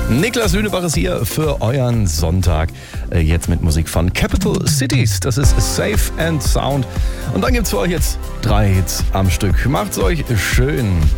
Niklas Lünebach ist hier für euren Sonntag. Jetzt mit Musik von Capital Cities. Das ist Safe and Sound. Und dann gibt's für euch jetzt 3 Hits am Stück. Macht's euch schön.